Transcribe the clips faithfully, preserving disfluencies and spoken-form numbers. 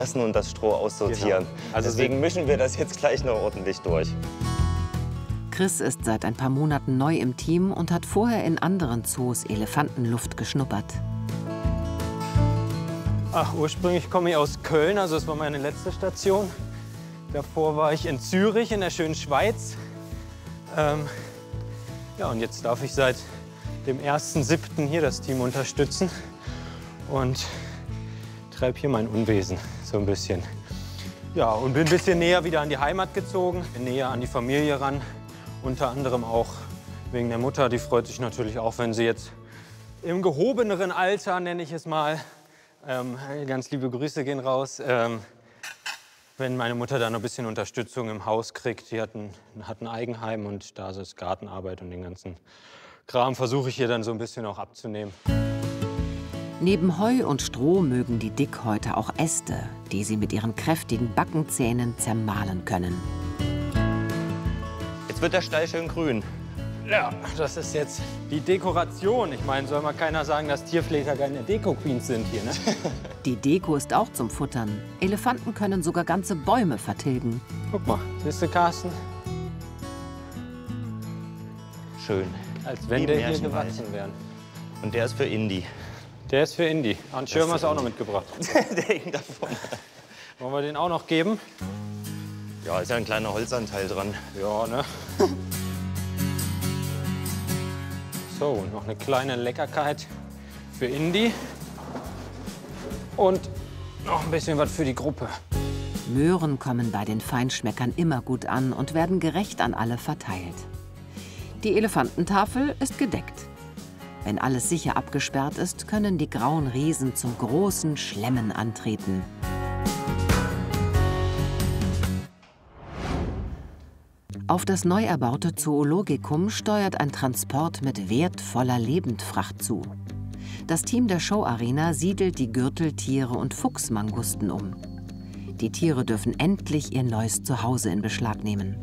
und das Stroh aussortieren. Genau. Also deswegen mischen wir das jetzt gleich noch ordentlich durch. Chris ist seit ein paar Monaten neu im Team und hat vorher in anderen Zoos Elefantenluft geschnuppert. Ach, ursprünglich komme ich aus Köln, also das war meine letzte Station. Davor war ich in Zürich, in der schönen Schweiz. Ähm, ja, und jetzt darf ich seit dem ersten siebten hier das Team unterstützen und treibe hier mein Unwesen so ein bisschen. Ja, und bin ein bisschen näher wieder an die Heimat gezogen, näher an die Familie ran. Unter anderem auch wegen der Mutter. Die freut sich natürlich auch, wenn sie jetzt im gehobeneren Alter, nenne ich es mal, ähm, ganz liebe Grüße gehen raus, ähm, wenn meine Mutter da noch ein bisschen Unterstützung im Haus kriegt. Die hat ein, hat ein Eigenheim und da ist es Gartenarbeit und den ganzen Kram versuche ich ihr dann so ein bisschen auch abzunehmen. Neben Heu und Stroh mögen die Dickhäuter auch Äste, die sie mit ihren kräftigen Backenzähnen zermahlen können. Jetzt wird der Stall schön grün. Ja, das ist jetzt die Dekoration. Ich meine, soll mal keiner sagen, dass Tierpfleger keine Deko-Queens sind hier, ne? Die Deko ist auch zum Futtern. Elefanten können sogar ganze Bäume vertilgen. Guck mal, siehst du, Carsten? Schön. Als wenn Wie der hier Märchenwald. gewachsen wäre. Und der ist für Indy. Der ist für Indy. Und Schirm hast du auch noch mitgebracht. Der hängt davon. Wollen wir den auch noch geben? Ja, ist ja ein kleiner Holzanteil dran. Ja, ne? So, und noch eine kleine Leckerkeit für Indy. Und noch ein bisschen was für die Gruppe. Möhren kommen bei den Feinschmeckern immer gut an und werden gerecht an alle verteilt. Die Elefantentafel ist gedeckt. Wenn alles sicher abgesperrt ist, können die grauen Riesen zum großen Schlemmen antreten. Auf das neu erbaute Zoologikum steuert ein Transport mit wertvoller Lebendfracht zu. Das Team der Showarena siedelt die Gürteltiere und Fuchsmangusten um. Die Tiere dürfen endlich ihr neues Zuhause in Beschlag nehmen.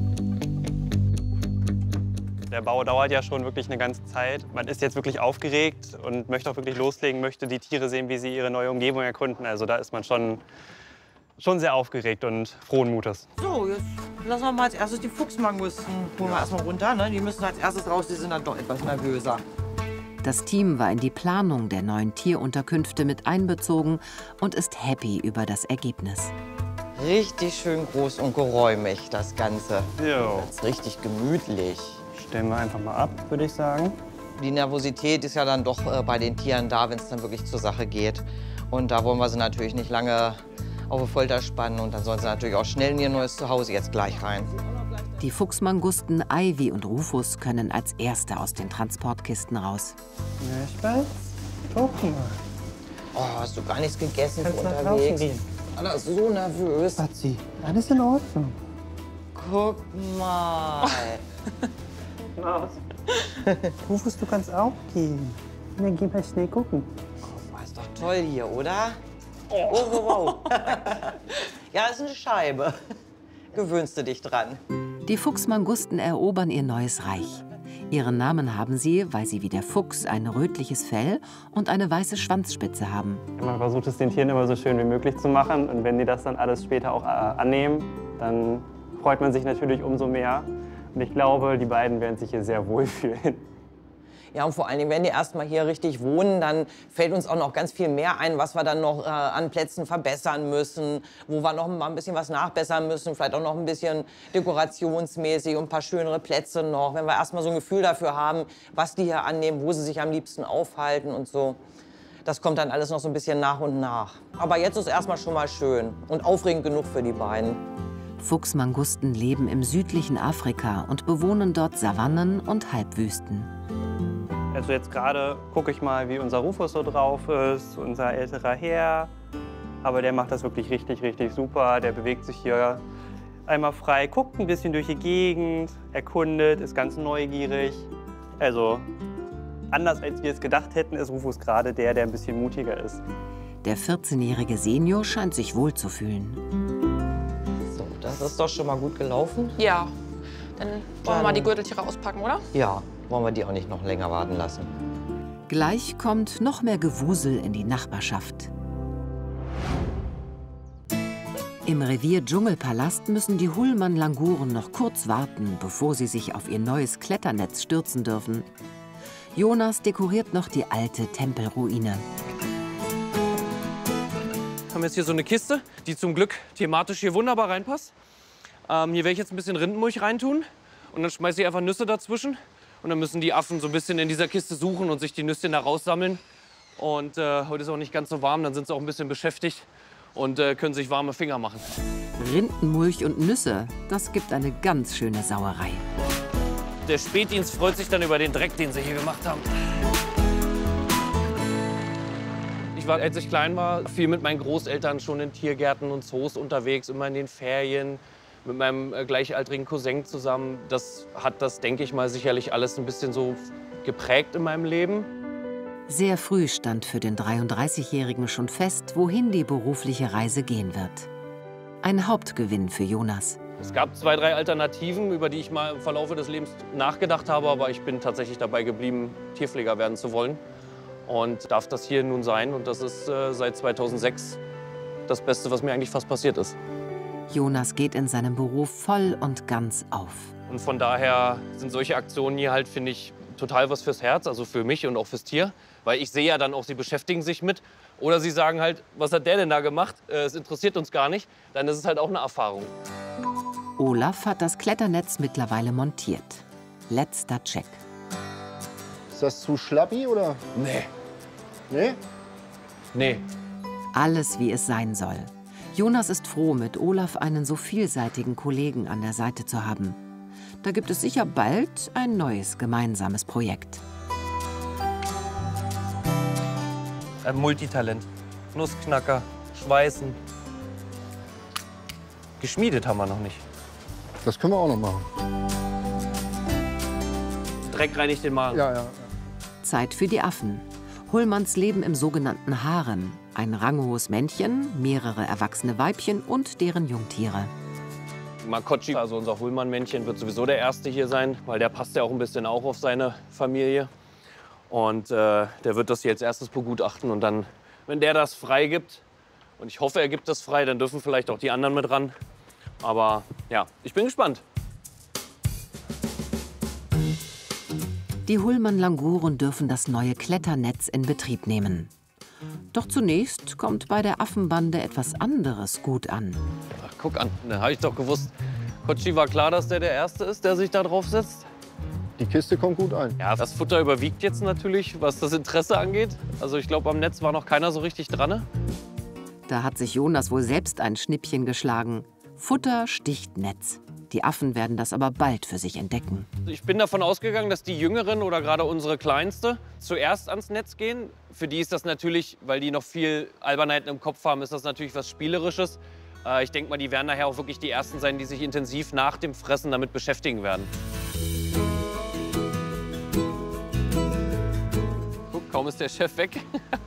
Der Bau dauert ja schon wirklich eine ganze Zeit. Man ist jetzt wirklich aufgeregt und möchte auch wirklich loslegen, möchte die Tiere sehen, wie sie ihre neue Umgebung erkunden. Also da ist man schon, schon sehr aufgeregt und frohen Mutes. So, jetzt lassen wir mal als erstes die Fuchsmangusten holen wir erstmal runter. Ne? Die müssen als erstes raus, die sind dann doch etwas nervöser. Das Team war in die Planung der neuen Tierunterkünfte mit einbezogen und ist happy über das Ergebnis. Richtig schön groß und geräumig, das Ganze. Jo. Das ist richtig gemütlich. Stellen wir einfach mal ab, würde ich sagen. Die Nervosität ist ja dann doch äh, bei den Tieren da, wenn es dann wirklich zur Sache geht. Und da wollen wir sie natürlich nicht lange auf die Folter spannen. Und dann sollen sie natürlich auch schnell in ihr neues Zuhause jetzt gleich rein. Die Fuchsmangusten Ivy und Rufus können als Erste aus den Transportkisten raus. Spatz, guck mal. Oh, hast du gar nichts gegessen für Kannst nach draußen unterwegs? gehen. Anna ist so nervös. Spatzi, alles in Ordnung. Guck mal. Rufus, du kannst auch gehen. Na, geh mal schnell gucken. Oh, ist doch toll hier, oder? Oh, wow, wow. Ja, ist eine Scheibe. Gewöhnst du dich dran. Die Fuchsmangusten erobern ihr neues Reich. Ihren Namen haben sie, weil sie wie der Fuchs ein rötliches Fell und eine weiße Schwanzspitze haben. Man versucht es den Tieren immer so schön wie möglich zu machen. Und wenn die das dann alles später auch äh, annehmen, dann freut man sich natürlich umso mehr. Und ich glaube, die beiden werden sich hier sehr wohlfühlen. Ja, und vor allen Dingen, wenn die erst mal hier richtig wohnen, dann fällt uns auch noch ganz viel mehr ein, was wir dann noch äh, an Plätzen verbessern müssen, wo wir noch mal ein bisschen was nachbessern müssen, vielleicht auch noch ein bisschen dekorationsmäßig und ein paar schönere Plätze noch. Wenn wir erst mal so ein Gefühl dafür haben, was die hier annehmen, wo sie sich am liebsten aufhalten und so. Das kommt dann alles noch so ein bisschen nach und nach. Aber jetzt ist erst mal schon mal schön und aufregend genug für die beiden. Fuchsmangusten leben im südlichen Afrika und bewohnen dort Savannen und Halbwüsten. Also jetzt gerade gucke ich mal, wie unser Rufus so drauf ist, unser älterer Herr. Aber der macht das wirklich richtig, richtig super. Der bewegt sich hier einmal frei, guckt ein bisschen durch die Gegend, erkundet, ist ganz neugierig. Also anders als wir es gedacht hätten, ist Rufus gerade der, der ein bisschen mutiger ist. Der vierzehnjährige Senior scheint sich wohl zu fühlen. So, das ist doch schon mal gut gelaufen. Ja, dann wollen wir mal die Gürteltiere auspacken, oder? Ja, wollen wir die auch nicht noch länger warten lassen. Gleich kommt noch mehr Gewusel in die Nachbarschaft. Im Revier Dschungelpalast müssen die Hullmann-Languren noch kurz warten, bevor sie sich auf ihr neues Kletternetz stürzen dürfen. Jonas dekoriert noch die alte Tempelruine. Wir haben jetzt hier so eine Kiste, die zum Glück thematisch hier wunderbar reinpasst. Ähm, hier werde ich jetzt ein bisschen Rindenmulch reintun und dann schmeiße ich einfach Nüsse dazwischen. Und dann müssen die Affen so ein bisschen in dieser Kiste suchen und sich die Nüsschen da raussammeln. Und äh, heute ist auch nicht ganz so warm, dann sind sie auch ein bisschen beschäftigt und äh, können sich warme Finger machen. Rindenmulch und Nüsse, das gibt eine ganz schöne Sauerei. Der Spätdienst freut sich dann über den Dreck, den sie hier gemacht haben. Ich war, als ich klein war, viel mit meinen Großeltern schon in Tiergärten und Zoos unterwegs, immer in den Ferien, mit meinem äh, gleichaltrigen Cousin zusammen. Das hat das, denke ich mal, sicherlich alles ein bisschen so geprägt in meinem Leben. Sehr früh stand für den dreiunddreißigjährigen schon fest, wohin die berufliche Reise gehen wird. Ein Hauptgewinn für Jonas. Es gab zwei, drei Alternativen, über die ich mal im Verlauf des Lebens nachgedacht habe, aber ich bin tatsächlich dabei geblieben, Tierpfleger werden zu wollen. Und darf das hier nun sein. Und das ist äh, seit zweitausendsechs das Beste, was mir eigentlich fast passiert ist. Jonas geht in seinem Beruf voll und ganz auf. Und von daher sind solche Aktionen hier halt, finde ich, total was fürs Herz, also für mich und auch fürs Tier. Weil ich sehe ja dann auch, sie beschäftigen sich mit. Oder sie sagen halt, was hat der denn da gemacht? Äh, es interessiert uns gar nicht. Dann ist es halt auch eine Erfahrung. Olaf hat das Kletternetz mittlerweile montiert. Letzter Check. Ist das zu schlappi oder? Nee. Nee? Nee. Alles, wie es sein soll. Jonas ist froh, mit Olaf einen so vielseitigen Kollegen an der Seite zu haben. Da gibt es sicher bald ein neues gemeinsames Projekt. Ein Multitalent. Nussknacker, Schweißen. Geschmiedet haben wir noch nicht. Das können wir auch noch machen. Dreck reinigt den Magen. Ja, ja. Zeit für die Affen. Hullmanns leben im sogenannten Harem. Ein ranghohes Männchen, mehrere erwachsene Weibchen und deren Jungtiere. Makochi, also unser Hullmann-Männchen, wird sowieso der Erste hier sein, weil der passt ja auch ein bisschen auch auf seine Familie. Und äh, der wird das hier als erstes begutachten. Und dann, wenn der das freigibt, und ich hoffe, er gibt das frei, dann dürfen vielleicht auch die anderen mit ran. Aber ja, ich bin gespannt. Die Hullmann-Languren dürfen das neue Kletternetz in Betrieb nehmen. Doch zunächst kommt bei der Affenbande etwas anderes gut an. Ach, guck an, da habe ich doch gewusst. Kochi war klar, dass der der Erste ist, der sich da drauf setzt. Die Kiste kommt gut ein. Ja, das Futter überwiegt jetzt natürlich, was das Interesse angeht. Also ich glaube, am Netz war noch keiner so richtig dran. Ne? Da hat sich Jonas wohl selbst ein Schnippchen geschlagen. Futter sticht Netz. Die Affen werden das aber bald für sich entdecken. Ich bin davon ausgegangen, dass die Jüngeren oder gerade unsere Kleinste zuerst ans Netz gehen. Für die ist das natürlich, weil die noch viel Albernheiten im Kopf haben, ist das natürlich was Spielerisches. Ich denke mal, die werden nachher auch wirklich die Ersten sein, die sich intensiv nach dem Fressen damit beschäftigen werden. Guck, kaum ist der Chef weg.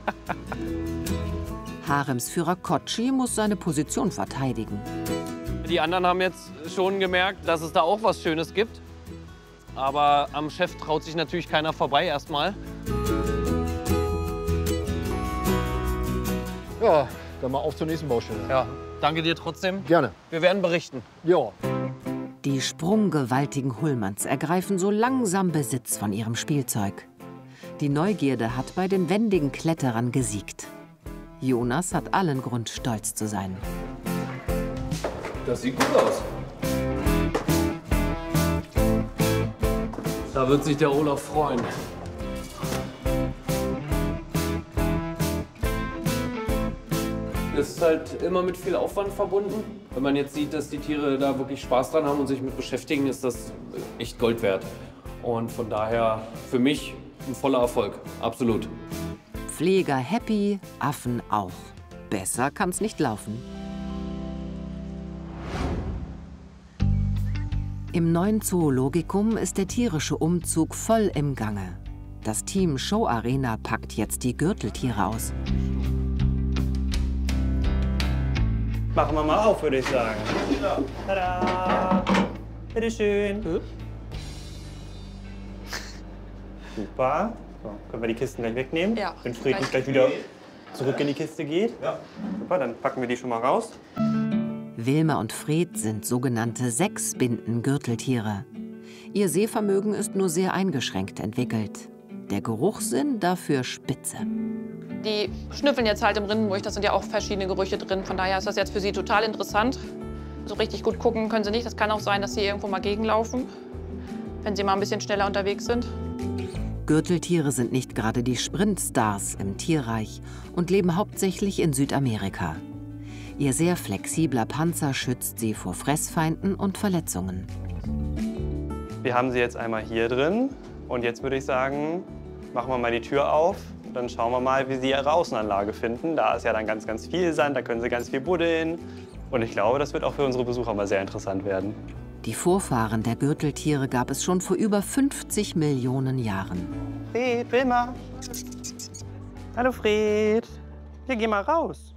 Haremsführer Kochi muss seine Position verteidigen. Die anderen haben jetzt schon gemerkt, dass es da auch was Schönes gibt. Aber am Chef traut sich natürlich keiner vorbei erstmal. Ja, dann mal auf zur nächsten Baustelle. Ja, danke dir trotzdem. Gerne. Wir werden berichten. Ja. Die sprunggewaltigen Hullmanns ergreifen so langsam Besitz von ihrem Spielzeug. Die Neugierde hat bei den wendigen Kletterern gesiegt. Jonas hat allen Grund, stolz zu sein. Das sieht gut aus. Da wird sich der Olaf freuen. Es ist halt immer mit viel Aufwand verbunden. Wenn man jetzt sieht, dass die Tiere da wirklich Spaß dran haben und sich mit beschäftigen, ist das echt Gold wert. Und von daher für mich ein voller Erfolg, absolut. Pfleger happy, Affen auch. Besser kann's nicht laufen. Im neuen Zoologikum ist der tierische Umzug voll im Gange. Das Team Show Arena packt jetzt die Gürteltiere aus. Machen wir mal auf, würde ich sagen. Ja. Tada! Bitteschön. Hm? Super. So, können wir die Kisten gleich wegnehmen? Ja. Wenn Fred gleich wieder zurück in die Kiste geht? Ja. Super, dann packen wir die schon mal raus. Wilma und Fred sind sogenannte Sechsbinden-Gürteltiere. Ihr Sehvermögen ist nur sehr eingeschränkt entwickelt. Der Geruchssinn dafür spitze. Die schnüffeln jetzt halt im Rindenmulch, da sind ja auch verschiedene Gerüche drin. Von daher ist das jetzt für sie total interessant. So richtig gut gucken können sie nicht. Das kann auch sein, dass sie irgendwo mal gegenlaufen, wenn sie mal ein bisschen schneller unterwegs sind. Gürteltiere sind nicht gerade die Sprintstars im Tierreich und leben hauptsächlich in Südamerika. Ihr sehr flexibler Panzer schützt sie vor Fressfeinden und Verletzungen. Wir haben sie jetzt einmal hier drin. Und jetzt würde ich sagen, machen wir mal die Tür auf. Dann schauen wir mal, wie sie ihre Außenanlage finden. Da ist ja dann ganz, ganz viel Sand, da können sie ganz viel buddeln. Und ich glaube, das wird auch für unsere Besucher mal sehr interessant werden. Die Vorfahren der Gürteltiere gab es schon vor über fünfzig Millionen Jahren. Fred, Wilma. Hallo Fred. Wir gehen mal raus.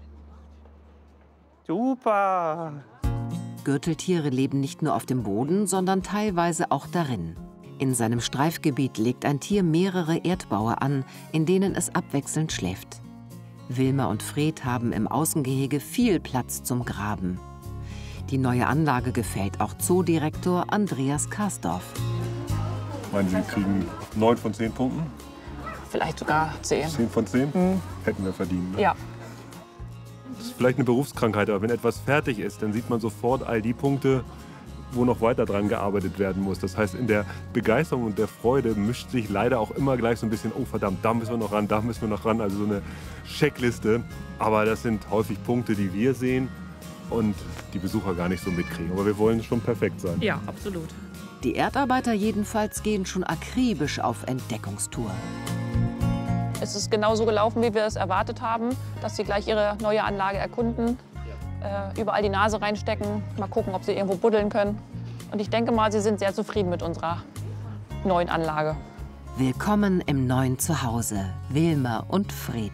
Super. Gürteltiere leben nicht nur auf dem Boden, sondern teilweise auch darin. In seinem Streifgebiet legt ein Tier mehrere Erdbaue an, in denen es abwechselnd schläft. Wilma und Fred haben im Außengehege viel Platz zum Graben. Die neue Anlage gefällt auch Zoodirektor Andreas Karsdorf. Ich meine, Sie kriegen neun von zehn Punkten. Vielleicht sogar zehn. zehn von zehn? Mhm. Hätten wir verdient. Ne? Ja. Das ist vielleicht eine Berufskrankheit, aber wenn etwas fertig ist, dann sieht man sofort all die Punkte, wo noch weiter dran gearbeitet werden muss. Das heißt, in der Begeisterung und der Freude mischt sich leider auch immer gleich so ein bisschen, oh verdammt, da müssen wir noch ran, da müssen wir noch ran. Also so eine Checkliste. Aber das sind häufig Punkte, die wir sehen und die Besucher gar nicht so mitkriegen. Aber wir wollen schon perfekt sein. Ja, absolut. Die Erdarbeiter jedenfalls gehen schon akribisch auf Entdeckungstour. Es ist genau so gelaufen, wie wir es erwartet haben, dass sie gleich ihre neue Anlage erkunden, äh, überall die Nase reinstecken, mal gucken, ob sie irgendwo buddeln können. Und ich denke mal, sie sind sehr zufrieden mit unserer neuen Anlage. Willkommen im neuen Zuhause, Wilma und Fred.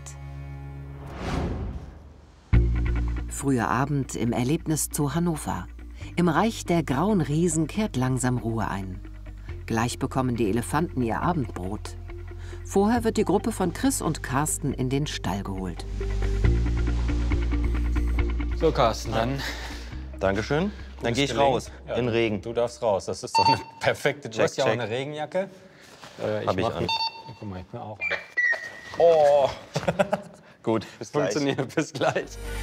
Früher Abend im Erlebniszoo Hannover. Im Reich der grauen Riesen kehrt langsam Ruhe ein. Gleich bekommen die Elefanten ihr Abendbrot. Vorher wird die Gruppe von Chris und Carsten in den Stall geholt. So, Carsten, dann. Dankeschön. Dann gehe ich gelegen. raus, Ja, in den Regen. Du darfst raus. Das ist doch eine perfekte. Du Check, hast ja auch check. eine Regenjacke. Äh, Hab ich mach an. mit- Guck mal, ich bin auch an. Oh! Gut, bis gleich. Funktioniert, bis gleich.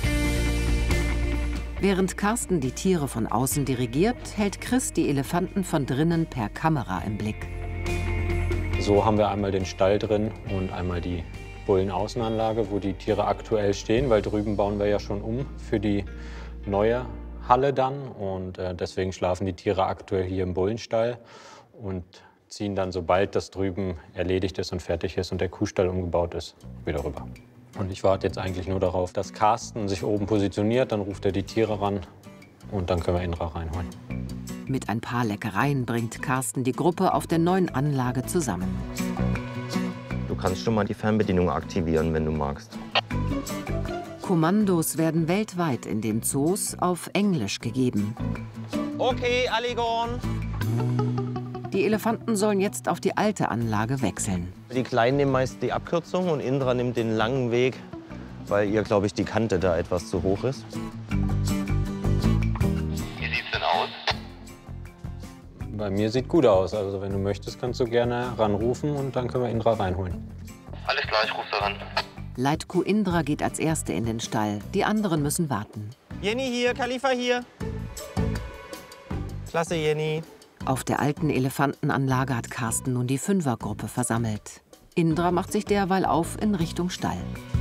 Während Carsten die Tiere von außen dirigiert, hält Chris die Elefanten von drinnen per Kamera im Blick. So haben wir einmal den Stall drin und einmal die Bullenaußenanlage, wo die Tiere aktuell stehen, weil drüben bauen wir ja schon um für die neue Halle dann. Und äh, deswegen schlafen die Tiere aktuell hier im Bullenstall und ziehen dann, sobald das drüben erledigt ist und fertig ist und der Kuhstall umgebaut ist, wieder rüber. Und ich warte jetzt eigentlich nur darauf, dass Carsten sich oben positioniert, dann ruft er die Tiere ran und dann können wir Indra reinholen. Mit ein paar Leckereien bringt Carsten die Gruppe auf der neuen Anlage zusammen. Du kannst schon mal die Fernbedienung aktivieren, wenn du magst. Kommandos werden weltweit in den Zoos auf Englisch gegeben. Okay, Alligon. Die Elefanten sollen jetzt auf die alte Anlage wechseln. Die Kleinen nehmen meist die Abkürzung und Indra nimmt den langen Weg, weil ihr, glaube ich, die Kante da etwas zu hoch ist. Wie sieht's denn aus? Bei mir sieht gut aus. Also wenn du möchtest, kannst du gerne ranrufen und dann können wir Indra reinholen. Alles klar, ich ruf da ran. Leitkuh Indra geht als Erste in den Stall. Die anderen müssen warten. Jenny hier, Khalifa hier. Klasse, Jenny. Auf der alten Elefantenanlage hat Carsten nun die Fünfergruppe versammelt. Indra macht sich derweil auf in Richtung Stall.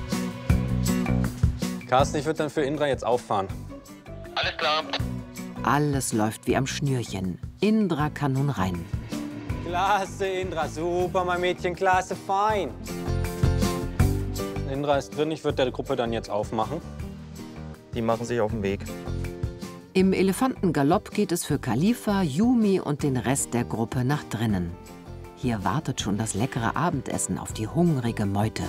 Carsten, ich würde dann für Indra jetzt auffahren. Alles klar. Alles läuft wie am Schnürchen. Indra kann nun rein. Klasse, Indra. Super, mein Mädchen. Klasse, fein. Indra ist drin, ich würde der Gruppe dann jetzt aufmachen. Die machen sich auf den Weg. Im Elefantengalopp geht es für Khalifa, Yumi und den Rest der Gruppe nach drinnen. Hier wartet schon das leckere Abendessen auf die hungrige Meute.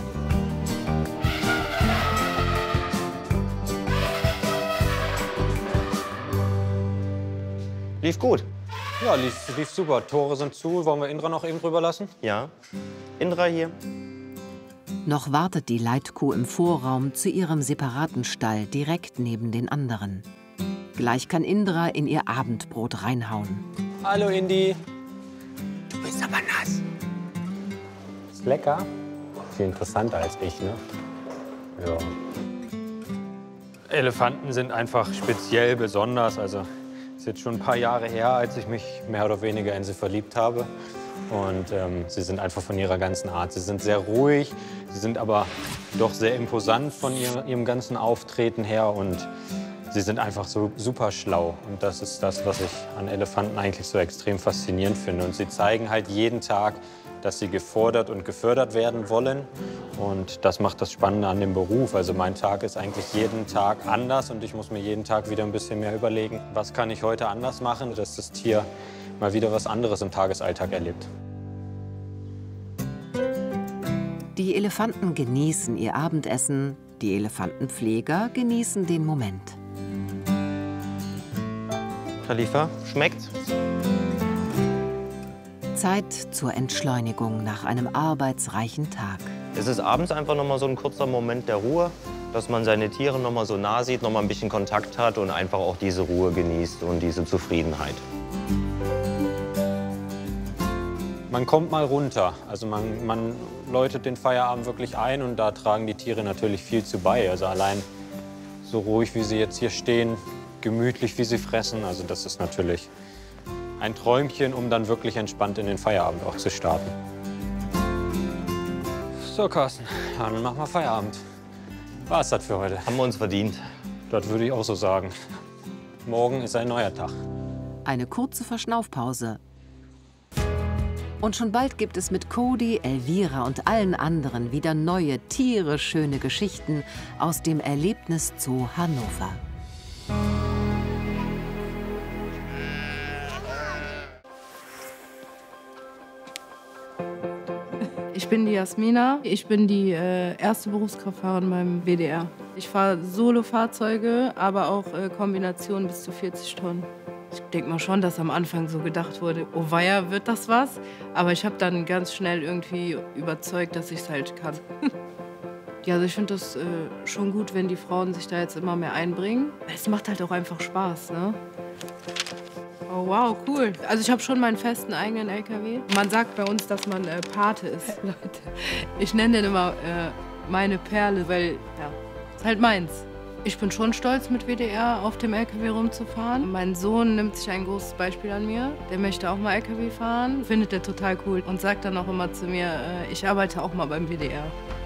Lief gut. Ja, lief, lief super. Tore sind zu. Wollen wir Indra noch eben drüber lassen? Ja. Indra hier. Noch wartet die Leitkuh im Vorraum zu ihrem separaten Stall direkt neben den anderen. Gleich kann Indra in ihr Abendbrot reinhauen. Hallo Indi. Du bist aber nass. Ist lecker. Viel interessanter als ich, ne? Ja. Elefanten sind einfach speziell besonders. Also es ist jetzt schon ein paar Jahre her, als ich mich mehr oder weniger in sie verliebt habe. Und ähm, sie sind einfach von ihrer ganzen Art. Sie sind sehr ruhig, sie sind aber doch sehr imposant von ihr, ihrem ganzen Auftreten her. Und sie sind einfach so super schlau. Und das ist das, was ich an Elefanten eigentlich so extrem faszinierend finde. Und sie zeigen halt jeden Tag, dass sie gefordert und gefördert werden wollen. Und das macht das Spannende an dem Beruf. Also mein Tag ist eigentlich jeden Tag anders und ich muss mir jeden Tag wieder ein bisschen mehr überlegen, was kann ich heute anders machen, dass das Tier mal wieder was anderes im Tagesalltag erlebt. Die Elefanten genießen ihr Abendessen, die Elefantenpfleger genießen den Moment. Khalifa, schmeckt's? Zeit zur Entschleunigung nach einem arbeitsreichen Tag. Es ist abends einfach noch mal so ein kurzer Moment der Ruhe, dass man seine Tiere noch mal so nah sieht, noch mal ein bisschen Kontakt hat und einfach auch diese Ruhe genießt und diese Zufriedenheit. Man kommt mal runter. Also man, man läutet den Feierabend wirklich ein und da tragen die Tiere natürlich viel zu bei. Also allein so ruhig, wie sie jetzt hier stehen, gemütlich, wie sie fressen, also das ist natürlich ein Träumchen, um dann wirklich entspannt in den Feierabend auch zu starten. So, Carsten, dann machen wir Feierabend. War's das für heute? Haben wir uns verdient. Das würde ich auch so sagen. Morgen ist ein neuer Tag. Eine kurze Verschnaufpause. Und schon bald gibt es mit Cody, Elvira und allen anderen wieder neue, tiereschöne Geschichten aus dem Erlebniszoo Hannover. Ich bin die Jasmina. Ich bin die äh, erste Berufskraftfahrerin beim W D R. Ich fahre Solo-Fahrzeuge, aber auch äh, Kombinationen bis zu vierzig Tonnen. Ich denke mal schon, dass am Anfang so gedacht wurde, oh weia, wird das was? Aber ich habe dann ganz schnell irgendwie überzeugt, dass ich es halt kann. Ja, also ich finde das äh, schon gut, wenn die Frauen sich da jetzt immer mehr einbringen. Es macht halt auch einfach Spaß, ne? Oh wow, cool. Also ich habe schon meinen festen eigenen L K W. Man sagt bei uns, dass man äh, Pate ist. Leute, ich nenne den immer äh, meine Perle, weil, ja, ist halt meins. Ich bin schon stolz, mit W D R auf dem L K W rumzufahren. Mein Sohn nimmt sich ein großes Beispiel an mir. Der möchte auch mal L K W fahren, findet er total cool und sagt dann auch immer zu mir, äh, ich arbeite auch mal beim W D R.